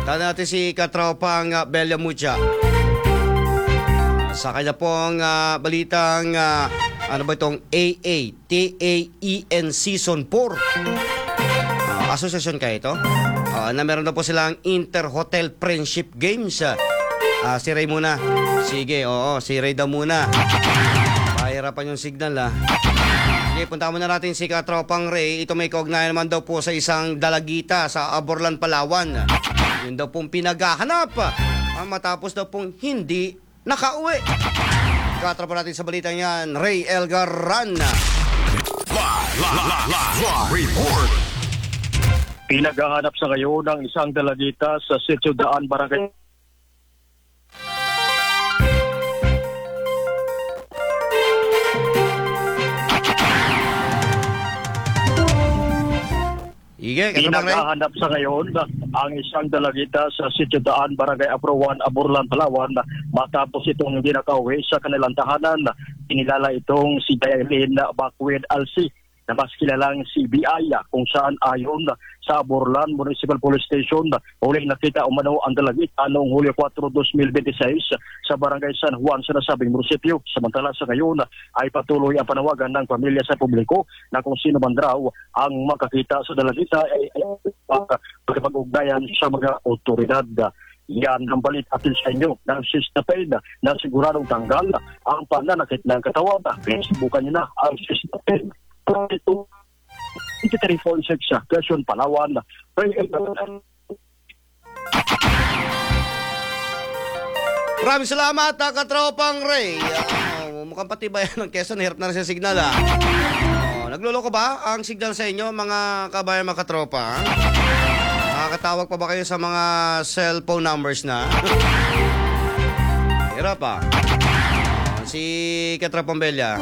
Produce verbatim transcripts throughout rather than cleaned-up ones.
Tanda natin si katropang uh, Bella Mucha. Sa kanya pong uh, balitang uh, ano ba itong A A T A E N Season four. Uh, asosasyon kayo ito? Uh, na meron na po silang Inter-Hotel Friendship Games. Uh, si Ray muna. Sige, oo, si Ray daw muna. Pahirapan yung signal ah. Sige, punta muna natin si katropang Ray. Ito may kaugnayan naman daw po sa isang dalagita sa Aborlan, Palawan. Yun daw pong pinaghahanap. Uh, matapos daw pong hindi nakauwi. Katropa natin sa balitang yan, Ray Elgaran. Live, live, live, live report. Pinaghahanap sa ngayon ng isang dalagita sa Sitio Daan, Barangay. Ige, pinaghahanap sa ngayon ang isang dalagita sa Sitio Daan, Barangay Aprowan, Aborlan, Palawan matapos itong hindi nakauwi sa kanilang tahanan. Inilala itong si Dailin Bakwed Alsi na mas kilalang si B I kung saan ayon sa Aborlan Municipal Police Station huling nakita umano ang dalagita noong Hulyo four, two thousand twenty-six sa Barangay San Juan sa nasabing munisipyo. Samantala sa ngayon ay patuloy ang panawagan ng pamilya sa publiko na kung sino man raw ang makakita sa dalagita ay pagkapag-ugnayan sa mga otoridad. Yan ang balit atin sa inyo ng Sistaped na siguradong tanggal ang pananakit ng katawan. Subukan nyo na ang Sistaped. Ito, twenty-three forty-six sa Quezon, Palawan. Maraming salamat, ha, katropang Ray. Uh, mukhang patibayan ng Quezon. Hirap na rin sa signal, ha. Uh, nagluloko ba ang signal sa inyo, mga kabayan, mga katropa? Ha? Nakakatawag pa ba kayo sa mga cellphone numbers na? Hirap, ha. Uh, si katropang Bella.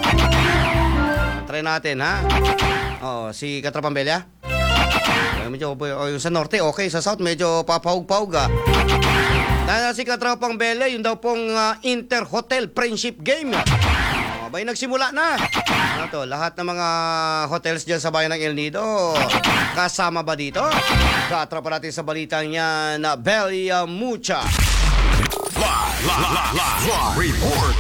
Try natin, ha? Oo, si Katropang Bella. Medyo, oh, yung sa norte, okay. Sa south, medyo papahug-pahug, ha? Dahil si Katropang Bella, yung daw pong uh, Inter-Hotel Friendship Game. Oh, bay, nagsimula na. Ano to, lahat ng mga hotels dyan sa bayan ng El Nido, kasama ba dito? Katropa natin sa balitang yan na Bella Mucha. Live, live, live, live report.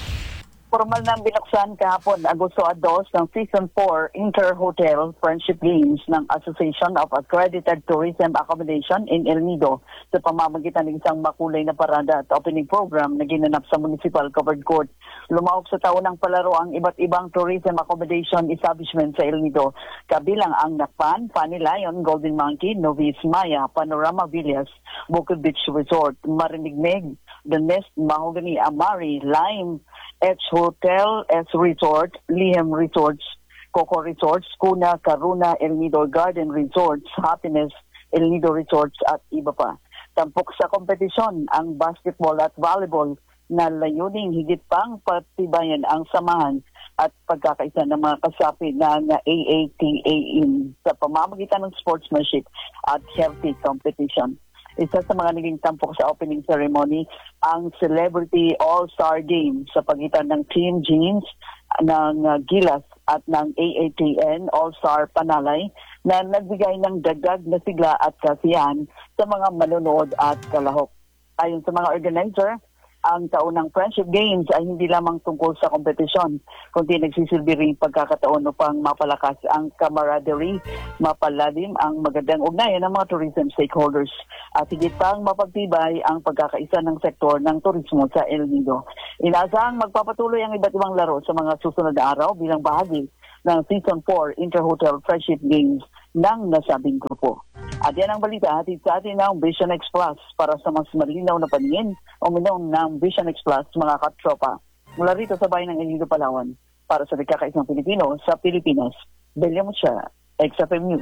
Formal na binuksan kahapon Agosto dos ng Season four Inter-Hotel Friendship Games ng Association of Accredited Tourism Accommodation in El Nido sa pamamagitan ng isang makulay na parada at opening program na ginanap sa Municipal Covered Court. Lumahok sa taunang palaro ang iba't ibang tourism accommodation establishment sa El Nido, kabilang ang Nakpan, Funny Lion, Golden Monkey, Novis Maya, Panorama Villas, Bukid Beach Resort, Marinig Meg, The Nest, Mahogany Amari, Lime, H Hotel, S Resort, Lihem Resorts, Coco Resorts, Kuna, Karuna, El Nido Garden Resorts, Happiness, El Nido Resorts at iba pa. Tampok sa kompetisyon ang basketball at volleyball na layuning higit pang patibayan ang samahan at pagkakaisa ng mga kasapi ng A A T A in sa pamamagitan ng sportsmanship at healthy competition. Isa sa mga naging tampok sa opening ceremony ang Celebrity All-Star Game sa pagitan ng Team Jeans ng uh, Gilas at ng A A T N All-Star Panalay na nagbigay ng dagdag na sigla at kasiyahan sa mga manonood at kalahok. Ayon sa mga organizer, ang taunang Friendship Games ay hindi lamang tungkol sa kompetisyon, kundi nagsisilbi rin pagkakataon upang mapalakas ang camaraderie, mapalalim ang magandang ugnayan ng mga tourism stakeholders, at higit pang mapagtibay ang pagkakaisa ng sektor ng turismo sa El Nido. Inaasahang magpapatuloy ang iba't ibang laro sa mga susunod na araw bilang bahagi ng Season four Inter-Hotel Friendship Games ng nasabing grupo. At yan ang balita, hatid sa atin ng Vision X Plus para sa mas malinaw na paningin o minong ng Vision X Plus, mga katropa. Mula rito sa bayan ng El Nido, Palawan, para sa nagkakaisang Pilipino sa Pilipinas, Bella Mucha, X F M News.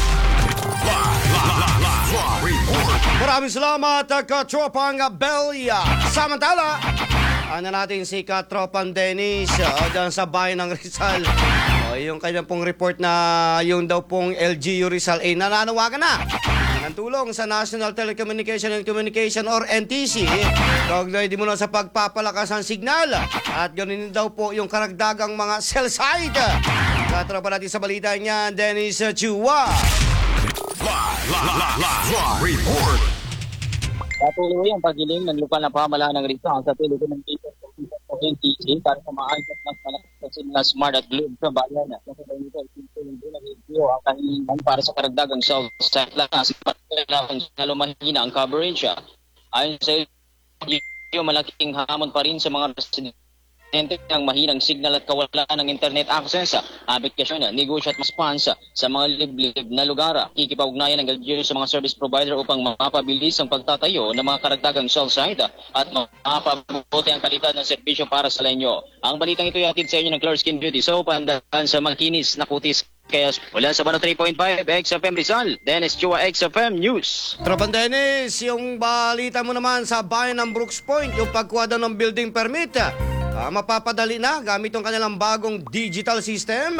Maraming salamat, katropang Bella. Samantala, ano natin si katropang Dennis uh, dyan sa bayan ng Rizal. Uh, yung kanyang pong report na yung daw pong L G U Rizal ay nananawagan na ng tulong sa National Telecommunication and Communication or N T C. Kaugnay din muna sa pagpapalakas ng signal at ganoon daw po yung karagdagang mga cell site. Katropa natin sa balita niya, Dennis Chua. Live, live, live, live report. Patuloy ang pagdilim ng lokal na pamahalaan ng Rizal sa telecommunication o N T C para sa maayos mas malakas na smart at globe sa bayan. Kasabay nito, hindi na video ang kahilingan para sa karagdagang self-set lang sa pagkakalaman na lumahina ang coverage. Ayon sa video, malaking hamon pa rin sa mga residente ang mahinang signal at kawalan ng internet access, aplikasyon, negosyo at response sa mga liblib na lugar. Kikipag-ugnayan ng L G U sa mga service provider upang mapabilis ang pagtatayo ng mga karagdagang cell site at mapabuti ang kalidad ng serbisyo para sa lenyo. Ang balitang ito ay atid sa inyo ng Clark Skin Beauty Soap, pandahan sa makinis na kutis. Kaya wala sa one oh three point five X F M Rizal, Dennis Chua, X F M News. Tropang Dennis, yung balita mo naman sa bayan ng Brooks Point, yung pagkuha daw ng building permit, ah, mapapadali na gamit yung kanilang bagong digital system.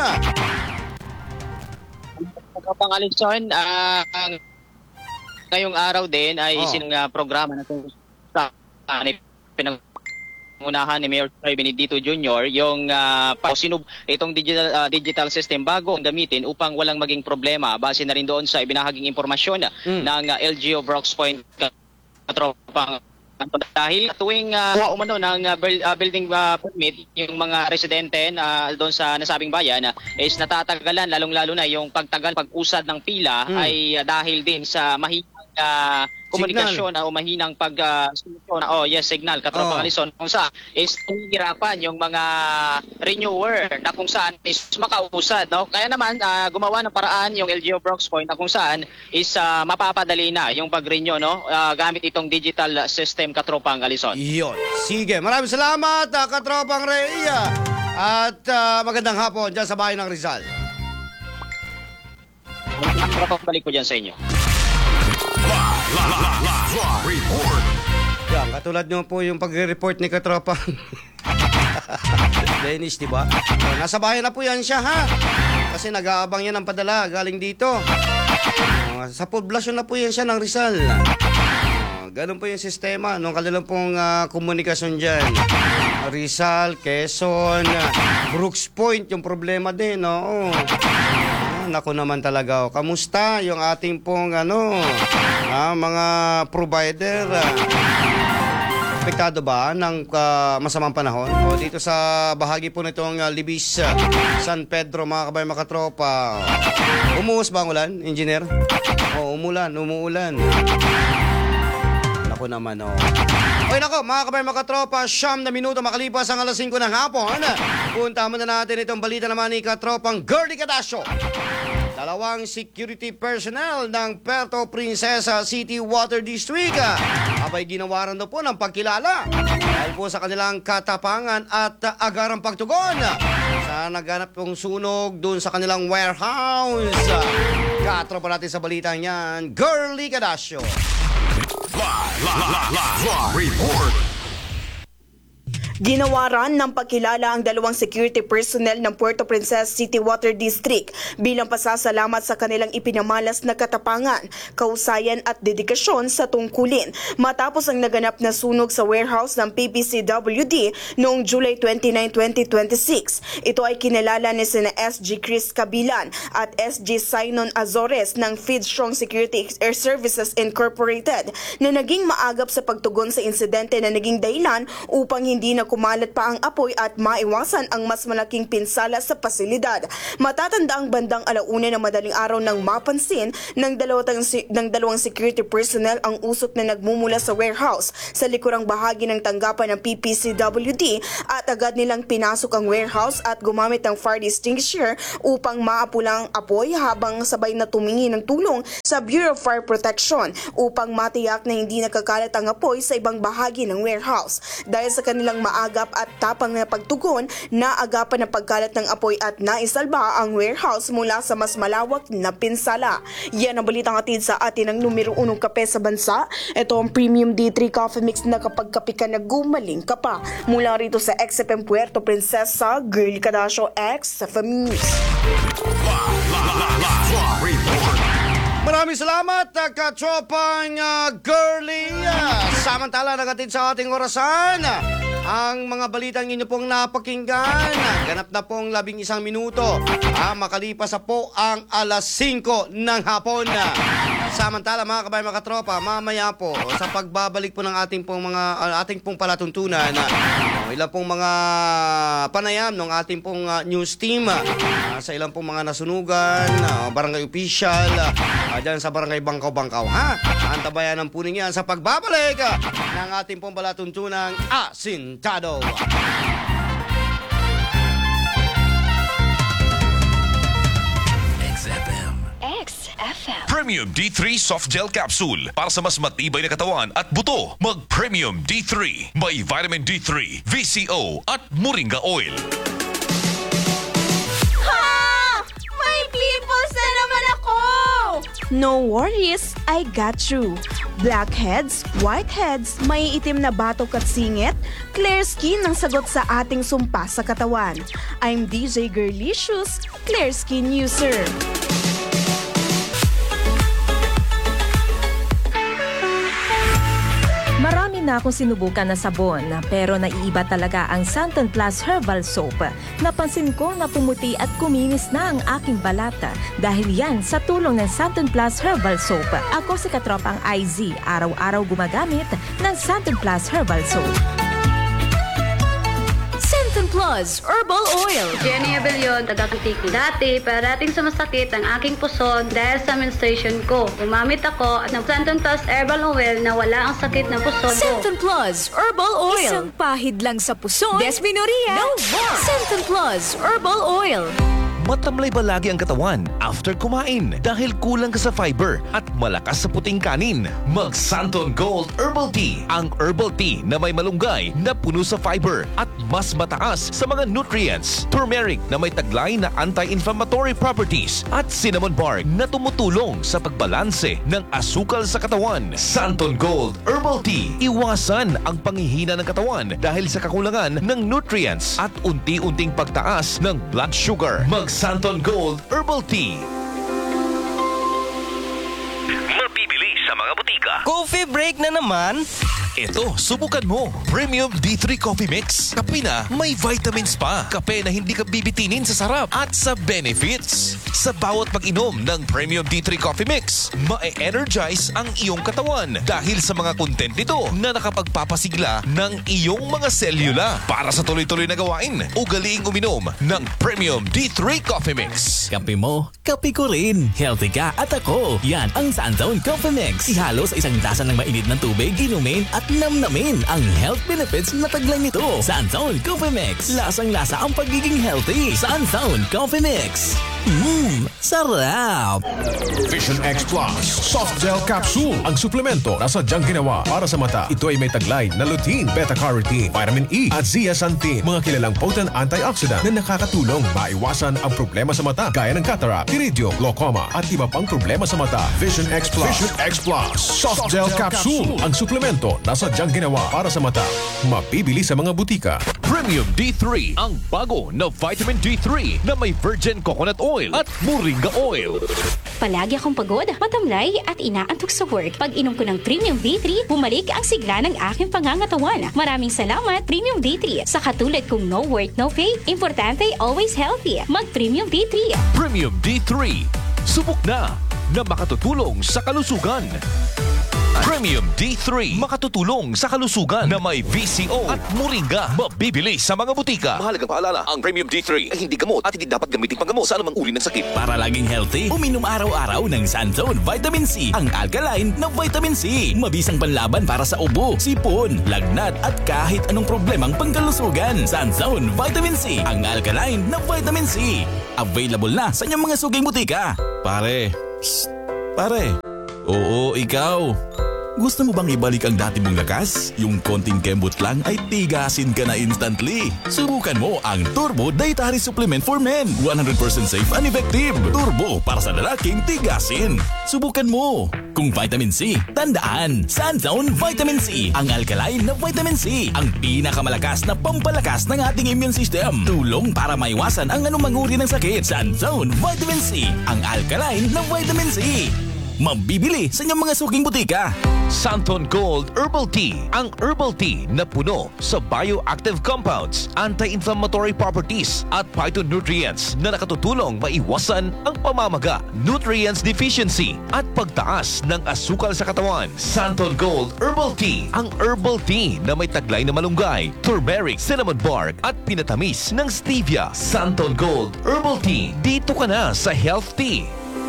Kapang Alison, uh, ngayong araw din ay Oh. sinong uh, programa na ito sa uh, pinangunahan ni Mayor Troy Benedito Junior yung uh, sinub itong digital uh, digital system bago ang gamitin upang walang maging problema. Base na rin doon sa ibinahaging impormasyon Mm. ng uh, L G U Brooks Point katropang dahil tuwing uh, umano ng uh, building uh, permit yung mga residente na uh, doon sa nasabing bayan uh, is natatagalan, lalong-lalo na yung pagtagal, pag-usad ng pila Hmm. ay uh, dahil din sa mahinang uh, komunikasyon uh, o mahinang pag uh, solusyon, oh yes, signal, katropang Oh. Alison, kung saan is hihirapan yung mga renewer na kung saan is makausad, no? Kaya naman uh, gumawa ng paraan yung L G U Brooks Point na kung saan is uh, mapapadali na yung pag-renew, no? Uh, gamit itong digital system, katropang Alison. Iyon. Sige, maraming salamat, uh, Katropang Ray. At uh, magandang hapon dyan sa bayan ng Rizal. Katropang balik ko dyan sa inyo. Yan, katulad nyo po yung pagre-report ni Katropang Dennis, di ba? Uh, nasa bayan na po yan siya, ha? Kasi nag-aabang yan ng padala galing dito. Uh, sa poblasyon na po yan siya ng Rizal. Uh, ganun po yung sistema nung kanilang pong uh, komunikasyon dyan. Rizal, Quezon, uh, Brooks Point, yung problema din, no? Ah, naku naman talaga. Oh. Kamusta yung ating pong ano, ah, mga provider? Ah, apektado ba ng ah, masamang panahon? O dito sa bahagi po nitong uh, Libis, ah, San Pedro, mga kabayan, mga katropa. Umuus ba ang ulan, engineer? O, umulan, umuulan. Naku naman, oh. Okay, nako, mga kabayan, mga katropa, siyam na minuto makalipas ang alas singko ng hapon. Punta muna natin itong balita naman ni Katropang Girlie Cadasio. Dalawang security personnel ng Puerto Princesa City Water District abay ginawaran na po ng pagkilala dahil po sa kanilang katapangan at agarang pagtugon sa naganap pong sunog doon sa kanilang warehouse. Katropa natin sa balitang yan, Girlie Cadasio. Report. Ginawaran ng pagkilala ang dalawang security personnel ng Puerto Princesa City Water District bilang pasasalamat sa kanilang ipinamalas na katapangan, kausayan at dedikasyon sa tungkulin matapos ang naganap na sunog sa warehouse ng P P C W D noong July twenty-nine, twenty twenty-six. Ito ay kinalala ni sina S G Chris Cabilan at S G Sainon Azores ng Feedstrong Security Air Services Incorporated na naging maagap sa pagtugon sa insidente na naging dahilan upang hindi na kumalat pa ang apoy at maiwasan ang mas malaking pinsala sa pasilidad. Matatanda ang bandang alauna ng madaling araw nang mapansin ng dalawang, ng dalawang security personnel ang usok na nagmumula sa warehouse sa likurang bahagi ng tanggapan ng P P C W D at agad nilang pinasok ang warehouse at gumamit ng fire extinguisher upang maapulang apoy habang sabay na tumingi ng tulong sa Bureau of Fire Protection upang matiyak na hindi nakakalat ang apoy sa ibang bahagi ng warehouse. Dahil sa kanilang maagap at tapang na pagtugon, naagapan ng pagkalat ng apoy at naisalba ang warehouse mula sa mas malawak na pinsala. Yan ang balitang atid sa atin ng numero unong kape sa bansa. Ito ang Premium D three Coffee Mix na kapag kape ka na gumaling ka pa. Mula rito sa X F M Puerto Princesa, Girlie Cadasio, X F M News. Maraming salamat, uh, Katropang uh, Girlie. Uh, samantala, nagatid sa ating orasan ang mga balitang inyo pong napakinggan. Ganap na pong labing isang minuto. Ah, makalipas na po ang alas singko ng hapon. Samantala mga kabayan, mga katropa, mamaya po sa pagbabalik po ng ating pong mga uh, ating pong palatuntunan na uh, ilang pong mga panayam ng ating pong uh, news team uh, sa ilang pong mga nasunugan, uh, barangay official, uh, dyan sa barangay Bangkaw-Bangkaw. Ha? Antabayanan po ninyo yan sa pagbabalik uh, ng ating pong palatuntunang Asintado. Premium D three Soft Gel Capsule para sa mas matibay na katawan at buto. Mag Premium D three. May vitamin D three, V C O at Moringa Oil. Ha! May pimples na naman ako! No worries, I got you. Blackheads, whiteheads, may itim na batok at singit, clear skin ang sagot sa ating sumpa sa katawan. I'm D J Girlicious, clear skin user. Marami na akong sinubukan na sabon, pero naiiba talaga ang Santon Plus Herbal Soap. Napansin ko na pumuti at kuminis na ang aking balata dahil yan sa tulong ng Santon Plus Herbal Soap. Ako si Katropang I Z, araw-araw gumagamit ng Santon Plus Herbal Soap. Santon Plus Herbal Oil. Jenny Abellion, taga-Antique. Dati, parating sa masakit ang aking puso dahil sa menstruation ko. Gumamit ako ng Santon Plus Herbal Oil na wala ang sakit ng puso ko. Santon Plus Herbal Oil. Isang pahid lang sa puso. Desmenoria. No more. Santon Plus Herbal Oil. Matamlay ba lagi ang katawan after kumain dahil kulang ka sa fiber at malakas sa puting kanin? Mag Santon Gold Herbal Tea, ang herbal tea na may malunggay na puno sa fiber at mas mataas sa mga nutrients. Turmeric na may taglay na anti-inflammatory properties at cinnamon bark na tumutulong sa pagbalanse ng asukal sa katawan. Santon Gold Herbal Tea, iwasan ang panghihina ng katawan dahil sa kakulangan ng nutrients at unti-unting pagtaas ng blood sugar. Mag Santon Gold Herbal Tea. Mabibili sa mga butika. Coffee break na naman? Ito, subukan mo. Premium D three Coffee Mix. Kape na may vitamins pa. Kape na hindi ka bibitinin sa sarap at sa benefits. Sa bawat pag-inom ng Premium D three Coffee Mix, ma-energize ang iyong katawan dahil sa mga content nito na nakapagpapasigla ng iyong mga selula. Para sa tuloy-tuloy na gawain, ugaliing uminom ng Premium D three Coffee Mix. Kape mo, kape ko rin. Healthy ka at ako. Yan ang Santon Coffee Mix. Ihalo sa isang tasa ng mainit na tubig, inumin at namnamin ang health benefits na taglay nito. Santon Coffee Mix. Lasang-lasa ang pagiging healthy. Santon Coffee Mix. Mmm, sarap! Vision X Plus Soft Gel Capsule. Ang suplemento na sadyang ginawa para sa mata. Ito ay may taglay na lutein, beta-carotene, vitamin E at zeaxanthin. Mga kilalang potent antioxidant na nakakatulong maiwasan ang problema sa mata gaya ng cataract, iridio, glaucoma at iba pang problema sa mata. Vision X Plus. Vision X Plus Soft Gel Capsule. Ang suplemento na sadyang ginawa para sa mata. Mabibili sa mga butika. Premium D three, ang bago na vitamin D three na may virgin coconut oil at moringa oil. Palagi akong pagod, matamlay at inaantok sa work. Pag inom ko ng Premium D three, bumalik ang sigla ng aking pangangatawan. Maraming salamat, Premium D three. Sa katulad kong no work, no pay, importante, always healthy. Mag-Premium D three. Premium D three. Subok na na makatutulong sa kalusugan. Premium D three, makatutulong sa kalusugan na may V C O at moringa. Mabibili sa mga butika. Mahalagang paalala, ang Premium D three ay hindi gamot at hindi dapat gamitin panggamot sa anumang uri ng sakit. Para laging healthy, uminom araw-araw ng Santon Vitamin C, ang alkaline na vitamin C. Mabisang panlaban para sa ubo, sipon, lagnat at kahit anong problemang pangkalusugan. Santon Vitamin C, ang alkaline na vitamin C. Available na sa inyong mga suging butika. Pare, psst, pare. Oo, ikaw. Gusto mo bang ibalik ang dati mong lakas? Yung konting kembot lang ay tigasin ka na instantly. Subukan mo ang Turbo Dietary Supplement for Men. one hundred percent safe and effective. Turbo para sa lalaking tigasin. Subukan mo. Kung vitamin C, tandaan, Santon Vitamin C. Ang alkaline na vitamin C. Ang pinakamalakas na pampalakas ng ating immune system. Tulong para maiwasan ang anumang uri ng sakit. Santon Vitamin C. Ang alkaline na vitamin C. Mabibili sa inyong mga suking butika. Santon Gold Herbal Tea, ang herbal tea na puno sa bioactive compounds, anti-inflammatory properties at phytonutrients na nakatutulong maiwasan ang pamamaga, nutrients deficiency at pagtaas ng asukal sa katawan. Santon Gold Herbal Tea, ang herbal tea na may taglay na malunggay, turmeric, cinnamon bark at pinatamis ng stevia. Santon Gold Herbal Tea, dito ka na sa Health Tea.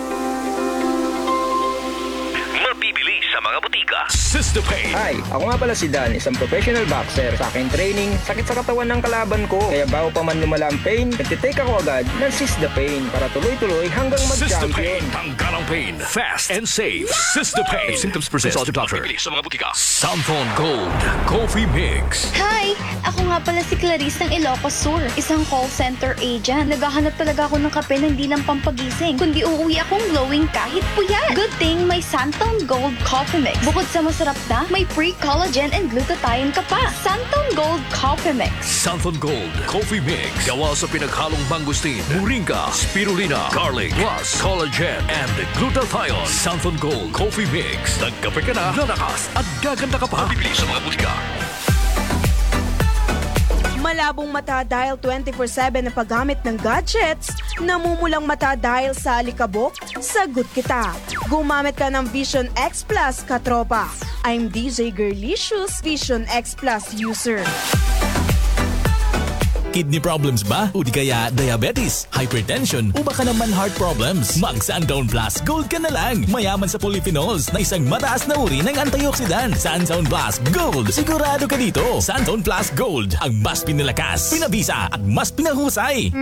Mabibili sa mga butika. Sistopain. Hi, ako nga pala si Dan, isang professional boxer. Sa akin training, sakit sa katawan ng kalaban ko. Kaya bago pa man lumala ang pain, nagtitake ako agad ng Sistopain para tuloy-tuloy hanggang mag-champion. Sistopain. Tanggal ang pain. Fast and safe. Sistopain. If symptoms persist, consult your doctor. Mabibili sa mga butika. Santon Gold Coffee Mix. Hi! Ako nga pala si Clarice ng Ilocos Sur, isang call center agent. Naghahanap talaga ako ng kape na hindi lang pampagising, kundi uuwi akong glowing kahit puyat. Good thing may Santon Gold Coffee Mix. Bukod sa masarap na, may pre-collagen and glutathione ka pa. Santon Gold Coffee Mix. Santon Gold Coffee Mix. Gawa sa pinaghalong mangustin, moringa, spirulina, garlic, plus collagen and glutathione. Santon Gold Coffee Mix. Nagkape ka na, lalakas at gaganda ka pa. Mabibili sa mga butika. Malabong mata dahil twenty-four seven na paggamit ng gadgets, namumulang mata dahil sa alikabok, sagot kita. Gumamit ka ng Vision X Plus, katropa. I'm D J Girlicious, Vision X Plus user. Kidney problems ba? O di kaya diabetes, hypertension, o baka naman heart problems? Mag Santon Plus Gold ka na lang. Mayaman sa polyphenols na isang mataas na uri ng antioxidant. Santon Plus Gold. Sigurado ka dito. Santon Plus Gold. Ang mas pinalakas, pinabisa at mas pinahusay.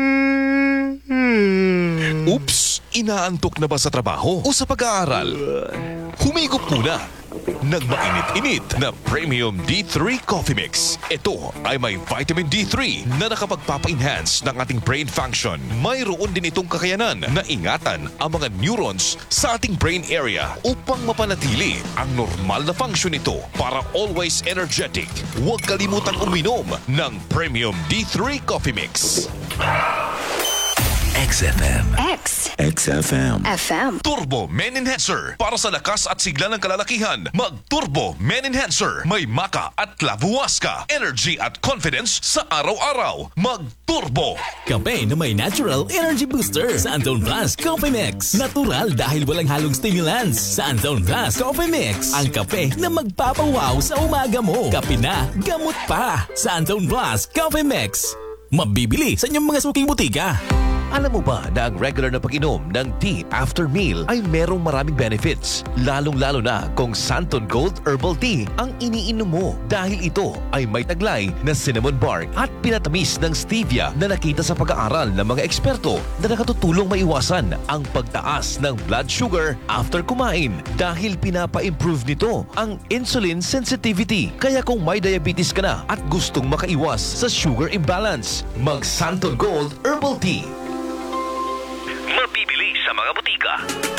Mm-hmm. Oops! Inaantok na ba sa trabaho o sa pag-aaral? Humigop muna ng mainit-init na Premium D three Coffee Mix. Ito ay may vitamin D three na nakapagpapa-enhance ng ating brain function. Mayroon din itong kakayanan na ingatan ang mga neurons sa ating brain area upang mapanatili ang normal na function nito para always energetic. Huwag kalimutang uminom ng Premium D three Coffee Mix. X F M. X. X F M. F M. Turbo Men Enhancer. Para sa lakas at sigla ng kalalakihan, mag-Turbo Men Enhancer. May maka at lavuwaska. Energy at confidence sa araw-araw. Mag-Turbo. Kape na may natural energy booster. Santon Plus Coffee Mix. Natural dahil walang halong stimulants. Santon Plus Coffee Mix. Ang kape na magpapawaw sa umaga mo. Kape na, gamot pa. Santon Plus Coffee Mix. Mabibili sa inyong mga suking butika. Alam mo ba na ang regular na pag-inom ng tea after meal ay merong maraming benefits? Lalong-lalo na kung Santon Gold Herbal Tea ang iniinom mo dahil ito ay may taglay na cinnamon bark at pinatamis ng stevia na nakita sa pag-aaral ng mga eksperto na nakatutulong maiwasan ang pagtaas ng blood sugar after kumain dahil pinapa-improve nito ang insulin sensitivity. Kaya kung may diabetes ka na at gustong makaiwas sa sugar imbalance, mag Santon Gold Herbal Tea. Mabibili sa mga butika.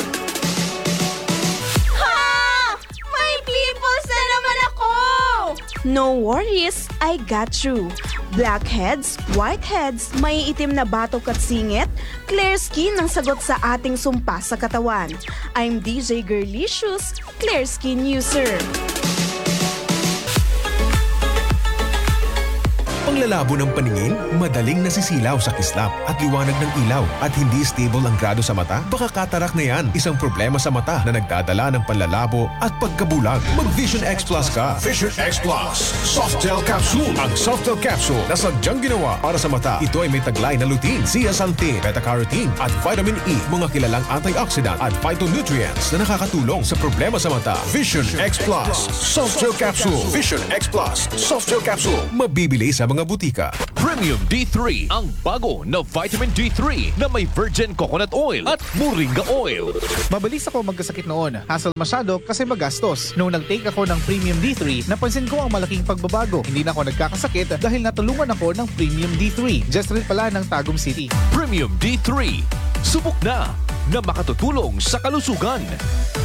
Ha! May pimples na naman ako! No worries, I got you. Blackheads, whiteheads, may itim na batok at singit, clear skin ang sagot sa ating sumpa sa katawan. I'm D J Girlicious, clear skin user. Panglalabo ng paningin, madaling nasisilaw sa kislap at liwanag ng ilaw at hindi stable ang grado sa mata? Baka katarak na yan, isang problema sa mata na nagdadala ng panlalabo at pagkabulag. Mag-Vision X Plus ka. Vision X Plus Soft Gel Capsule. Ang Soft Gel Capsule na sadyang ginawa para sa mata. Ito ay may taglay na lutein, zeaxanthin, beta-carotene at vitamin E, mga kilalang antioxidant at phytonutrients na nakakatulong sa problema sa mata. Vision X Plus Soft Gel Capsule. Vision X Plus Soft Gel Capsule. Mabibili sa mga butika. Premium D three, ang bago na vitamin D three na may virgin coconut oil at moringa oil. Mabilis ako magkasakit noon. Hassle masyado kasi magastos. Nung nag-take ako ng Premium D three, napansin ko ang malaking pagbabago. Hindi na ako nagkakasakit dahil natulungan ako ng Premium D three. Just rin pala ng Tagum City. Premium D three. Subok na na makatutulong sa kalusugan.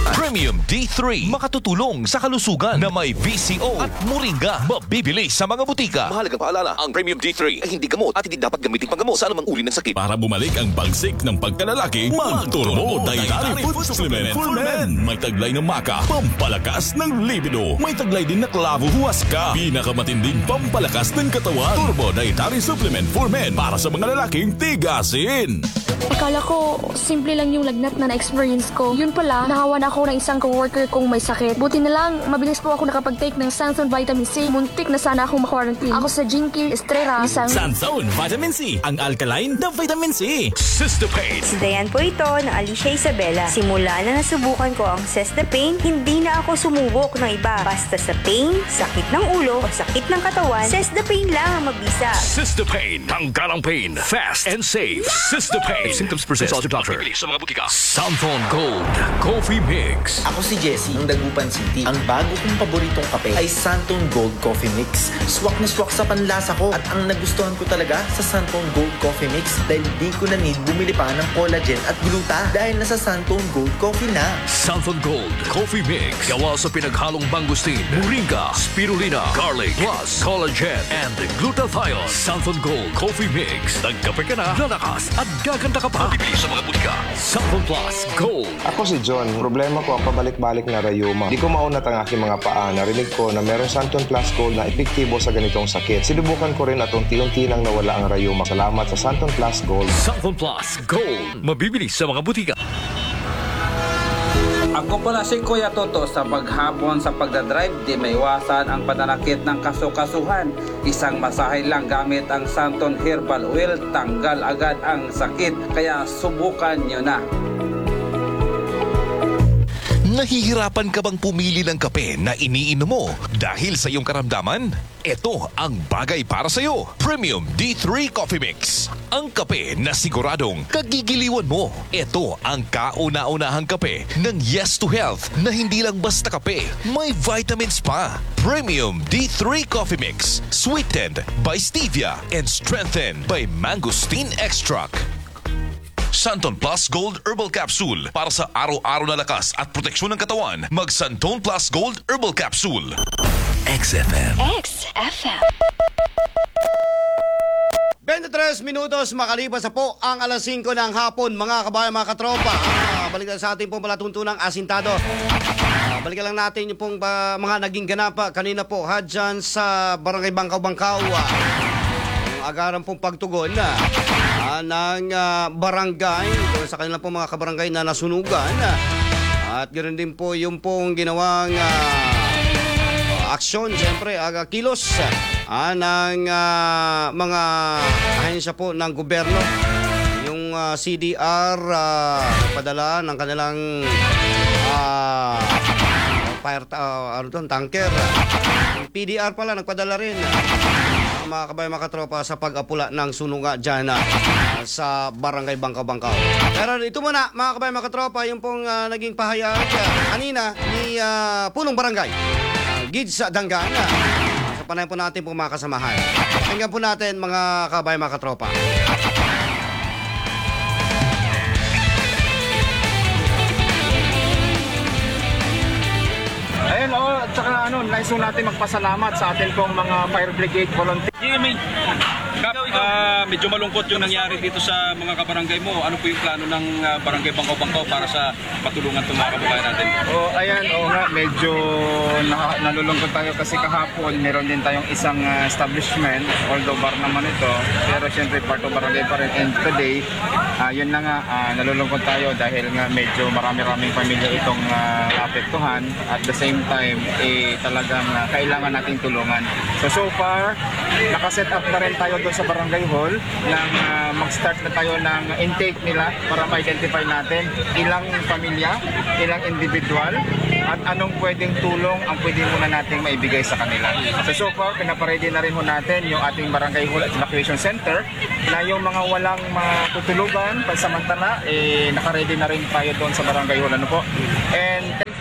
Premium D three, makatutulong sa kalusugan na may V C O at moringa. Mabibili sa mga butika. Mahalagang paalala, ang Premium D three ay hindi gamot at hindi dapat gamitin panggamot sa anumang uri ng sakit. Para bumalik ang bagsik ng pagkalalaki, Mag-Turbo Dietary Food Supplement for Men. May taglay ng maka, pampalakas ng libido. May taglay din na clavo huasca, pinakamatinding pampalakas ng katawan. Turbo Dietary Supplement for Men para sa mga lalaking tigasin. Akala ko, simple lang yung lagnat na na-experience ko. Yun pala, nahawa na ako ng isang coworker kong may sakit. Buti na lang, mabilis po ako nakapag-take ng Sanson Vitamin C. Muntik na sana akong ma-quarantine. Ako sa Jinky Estrella, isang... Sanson Vitamin C, ang alkaline na vitamin C. Cystapane. Si Dayan po ito na Alicia Isabela. Simula na nasubukan ko ang Cystapane, hindi na ako sumubok ng iba. Basta sa pain, sakit ng ulo o sakit ng katawan, Cystapane lang ang mabisa. Cystapane, tanggal ang pain, fast and safe. Cystapane. If symptoms persist, consult your doctor. Bibili sa mga butika. Santon Gold Coffee Mix. Ako si Jesse ng Dagupan City. Ang bago kong paboritong kape ay Santon Gold Coffee Mix. Swak na swak sa panlasa ko at ang nagustuhan ko talaga sa Santon Gold Coffee Mix dahil di ko na need bumili pa ng collagen at gluta dahil nasa Santon Gold Coffee na. Santon Gold Coffee Mix. Gawa sa pinaghalong mangustin, moringa, spirulina, garlic, plus collagen and glutathione. Santon Gold Coffee Mix. Nagkape ka na, lalakas at gaganda ka pa. Bibili sa mga butika. Santon Plus Gold. Ako si John. Problema ko ang pabalik-balik na rayuma. Di ko maunat ang aking mga paa. Narinig ko na meron Santon Plus Gold na epektibo sa ganitong sakit. Sinubukan ko rin at unti-unti nang nawala ang rayuma. Salamat sa Santon Plus Gold. Santon Plus Gold. Mabibili sa mga butika. Ako pala si Kuya Toto. Sa paghapon sa pagdadrive, di maiwasan ang pananakit ng kasukasuhan. Isang masahe lang gamit ang Santon Herbal Oil, tanggal agad ang sakit. Kaya subukan nyo na. Nahihirapan ka bang pumili ng kape na iniinom mo dahil sa iyong karamdaman? Ito ang bagay para sa iyo. Premium D three Coffee Mix. Ang kape na siguradong kagigiliwan mo. Ito ang kauna-unahang kape ng Yes to Health na hindi lang basta kape, may vitamins pa. Premium D three Coffee Mix. Sweetened by stevia and strengthened by mangosteen extract. Santon Plus Gold Herbal Capsule. Para sa araw-araw na lakas at proteksyon ng katawan, mag Santon Plus Gold Herbal Capsule. X F M. X F M. twenty-tres minutos makalipas sa po ang alas singko ng hapon, mga kabayan, mga katropa. Ah, balikan sa ating pong palatuntunang asintado. Ah, balikan lang natin yung pong uh, mga naging ganapa kanina po ha, dyan sa Barangay Bangkaw-Bangkaw. Ah, ang agaran pong pagtugon na ah, ng uh, barangay, sa kanilang pong mga kabarangay na nasunugan. Ah, at ganoon din po yung pong ginawang uh, aksyon, siyempre, aga kilos ah, ng uh, mga ahensya po ng gobyerno. Yung uh, C D R uh, padala ng kanilang uh, fire uh, ano doon, tanker. Yung P D R pala nagpadala rin uh, mga kabayan, mga katropa, sa pag-apula ng sunuga dyan uh, sa Barangay Bangkaw-Bangkaw. Pero ito muna, mga kabayan, mga katropa, yung pong uh, naging pahayag uh, kanina ni uh, Punong Barangay Gids Dangana. Sa panay po natin po mga kasamahan. Hanggang po natin, mga kabayan, mga katropa. Ayun, oo, at saka ano, nais po natin magpasalamat sa atin pong mga fire brigade volunteers. Jimmy, Kap, uh, medyo malungkot yung nangyari dito sa mga kabarangay mo. Ano po yung plano ng uh, Barangay Bangkaw-Bangkaw para sa patulungan itong mga kababayan natin? Oh, ayan, oo nga, medyo na, nalulungkot tayo kasi kahapon meron din tayong isang uh, establishment, although bar naman ito, pero syempre part of barangay pa rin. And today, uh, yun na nga, uh, nalulungkot tayo dahil nga medyo marami-raming pamilya itong uh, apektuhan. At the same time, eh, talagang uh, kailangan nating tulungan. So, so far, nakaset up na rin tayo doon sa barangay hall nang uh, mag-start na tayo ng intake nila para ma-identify natin ilang pamilya, ilang individual at anong pwedeng tulong ang pwede muna nating maibigay sa kanila. So, so far, pinaparedy na rin ho natin yung ating barangay hall at evacuation center na yung mga walang matutulugan pansamantala, eh, nakaredy na rin tayo doon sa barangay hall. Ano po? And ten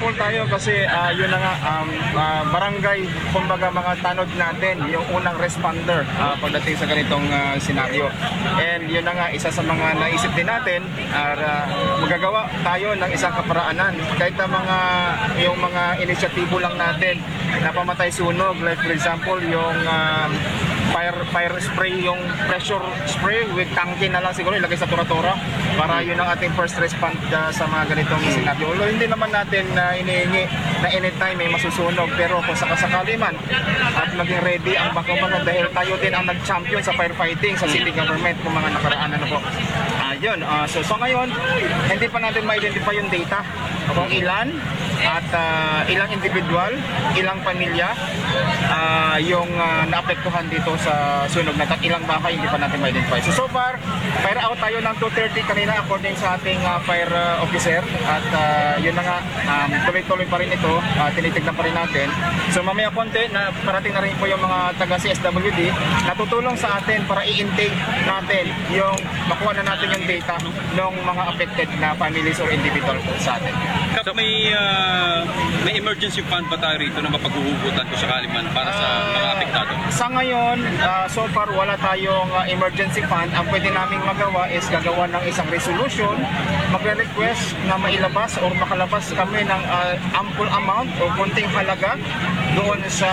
thankful tayo kasi uh, yun na nga, um, uh, barangay, kumbaga mga tanod natin, yung unang responder uh, pagdating sa ganitong uh, senaryo. And yun na nga, isa sa mga naisip din natin, uh, magagawa tayo ng isang kaparaanan. Kahit na mga, yung mga inisyatibo lang natin na pamatay sunog, like for example, yung uh, fire fire spray, yung pressure spray with tangke na lang siguro ilagay sa tura-tura para yun ang ating first response uh, sa mga ganitong senaryo. Although hindi naman natin uh, inihingi na anytime may masusunog, pero kung sakasakali man at maging ready ang Bangka dahil tayo din ang nag-champion sa firefighting sa city government kung mga nakaraan ano po. Uh, yun, uh, so, so ngayon hindi pa natin ma-identify yung data kung ilan at uh, ilang individual, ilang pamilya uh, yung uh, naapektuhan dito sa sunog na ilang bahay hindi pa natin ma-identify. So so far, fire out tayo ng two thirty kanina according sa ating uh, fire uh, officer at uh, yun na nga, um, tuloy-tuloy pa rin ito, uh, tinitignan pa rin natin. So mamaya konti, na parating na rin po yung mga taga C S W D na tutulong sa atin para i-intake natin yung makuha na natin yung data ng mga affected na families or individual po sa atin. Kap, may, uh, may emergency fund ba tayo rito na mapaghuhugutan ko sakali man para sa mga apektado? Sa ngayon, uh, so far wala tayong uh, emergency fund. Ang pwede naming magawa is gagawa ng isang resolution, magre-request na mailabas or makalabas kami ng uh, ample amount o konting halaga doon sa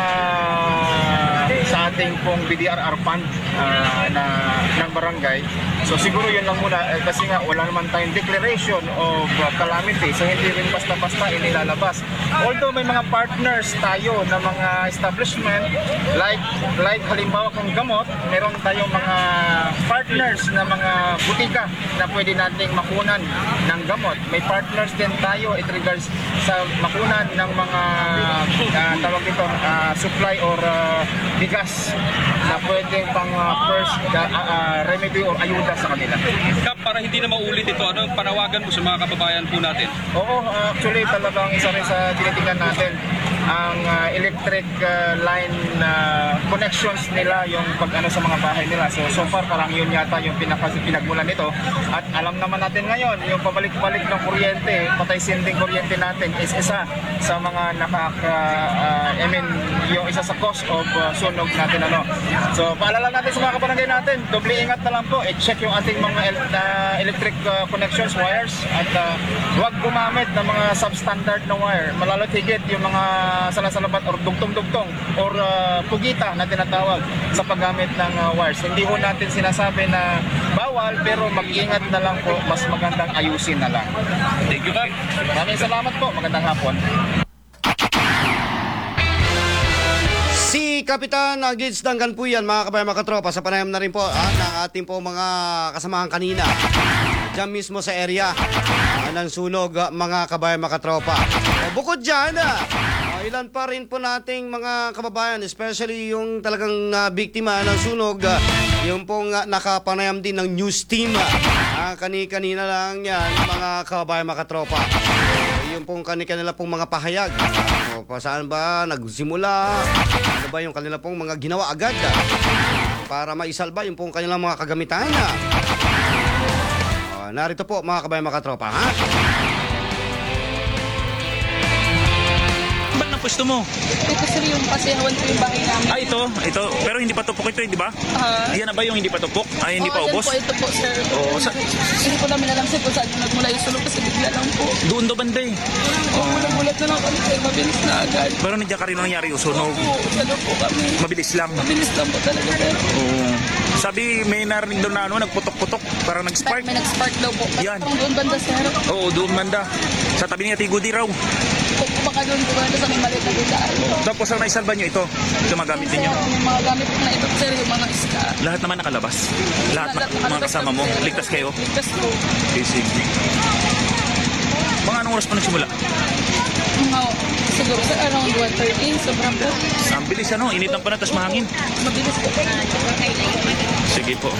sa ating pong B D R R fund uh, na ng barangay. So siguro yun lang muna eh, kasi nga wala naman tayong declaration of uh, calamity, so hindi rin basta-basta inilalabas. Although may mga partners tayo na mga establishment like like halimbawa kung gamot, meron tayong mga partners na mga butika na pwede nating makunan ng gamot. May partners din tayo it regards sa makunan ng mga uh, tawag ito uh, supply or uh, bigas na pwedeng pang uh, first uh, uh, remedy or ayuda sa kanila. Kap, para hindi na maulit ito, ano ang panawagan mo sa mga kababayan po natin? Oo, uh, actually talagang isa rin sa tinitingnan natin ang uh, electric uh, line uh, connections nila, yung pag ano sa mga bahay nila. So so far parang yun yata yung pinaka pinagmulan nito. At alam naman natin ngayon, yung pabalik-balik ng kuryente, patay sinding kuryente natin is isa sa mga nakaka uh, I mean yung isa sa cause of uh, sunog natin ano. So paalala natin sa mga kabarangay natin, doble ingat na lang po, i-check yung ating mga el uh, electric uh, connections wires at uh, huwag gumamit ng mga substandard na wire. Malalot higit yung mga salasalabat or dugtong-dugtong or uh, pugita na tinatawag sa paggamit ng uh, wires. Hindi ho natin sinasabi na bawal, pero mag-ingat na lang po, mas magandang ayusin na lang. Thank you, Kap. Maraming salamat po, magandang hapon. Si Kapitan Gids Danggan po yan, mga kabayan, mga katropa, sa panayam na rin po ah, ng ating po mga kasamahan kanina dyan mismo sa area ah, ng sunog, ah, mga kabayan, mga katropa. O, bukod dyan, ah, ah, ilan pa rin po nating mga kababayan, especially yung talagang ah, biktima ng sunog, ah, yung pong ah, nakapanayam din ng news team, ah, kani-kanina lang yan, mga kabayan, mga katropa. Yung pong kani-kanila pong mga pahayag. O, pa saan ba nagsimula? Ano ba yung kanila pong mga ginawa agad ah, para maisalba yung pong kanilang mga kagamitan? Ah. O, narito po mga kabayan, mga katropa, ha? Ba't na pwesto mo? Ito sir yung pasihawan ko yung bahay namin. Ah, ito. Ito. Pero hindi pa tupok ito, di ba? Ah. Yan na ba yung hindi pa tupok? Ay, hindi Oo, pa yan ubos? po, ito po sir. Oo, sa... Hindi po namin alam sir kung saan yung nagmula yung sunog kasi bigla lang po. Doon do banda eh. Oo, nagulat na lang kami sir, mabilis na agad. Pero nandiyan ka rin nangyari yung sunog. Oo, salo po kami. Mabilis lang. Mabilis lang po talaga sir. Oo. Sabi, may narinig doon na ano, nagputok-putok. Parang nag-spark. May nag-spark daw po. Yan. Parang doon banda sir. Oo, doon banda. Sa tabi ni Ate Goody raw. Baka doon po banda sa may maliit na bundaan. Tapos ang naisalba nyo ito, ito mga gamit ninyo. Yung mga gamit po na ito sir, yung mga iska. Lahat naman nakalabas. Lahat Lahat na, mga kasama mo. Ligtas kayo. Ligtas po. Okay, sige. Mga anong oras pa nagsimula? Mga siguro sir, around one thirty, sobrang po. Ang bilis ano, init ng panat, tas mahangin. Mabilis po. Sige po.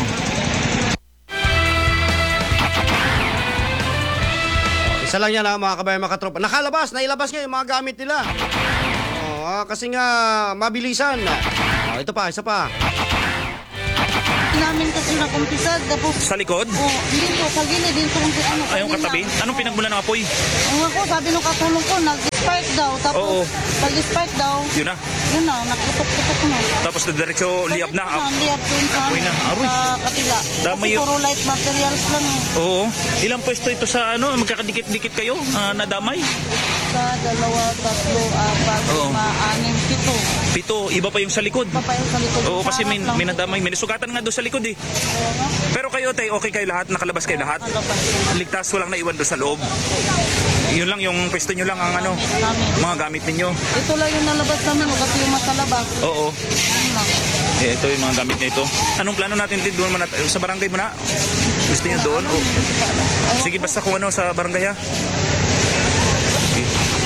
Isa lang yan, ha, mga kabayan, mga katropa. Nakalabas, nailabas nga yung mga gamit nila. O, ah, kasi nga mabilisan. O, ito pa, isa pa. Na namin kasi nakumpisad. Tapos, Sa likod? oh, dito, sa gilid, dito kung ano. Ay, yung katabi? Anong pinagmula ng apoy? Ang ako, sabi nung katulong ko, nag-spark daw. Tapos, Oo. pag-spark daw, Yun na. yun na, nakutok-kutok na. Tapos na diretso liab na. Ah, liab dun sa, Apoy na. Aroy. sa kapila. Damay Kasi yun. puro light materials lang eh. Oo. Ilang pwesto ito sa ano? Magkakadikit-dikit kayo? Ah, nadamay? Sa dalawa, tatlo, apat, Oo. lima, anim, pito. Pito. Iba pa yung sa likod. Pa yung sa likod. Oo, kasi may, Sarap lang. may nadamay. May nasugatan nga doon sa likod eh. Oo nga. Pero kayo, tay, okay kayo lahat? Nakalabas kayo lahat? Ligtas, walang naiwan doon sa loob. Yun lang, yung pwesto nyo lang ang ano, mga gamit ninyo. Ito lang yung nalabas namin, kasi yung masalabas. Oo. Yun lang. Eh, ito yung mga gamit na ito. Anong plano natin din doon? Manat- sa barangay mo na? Gusto nyo doon? O, sige, basta kung ano sa barangay ha. Okay.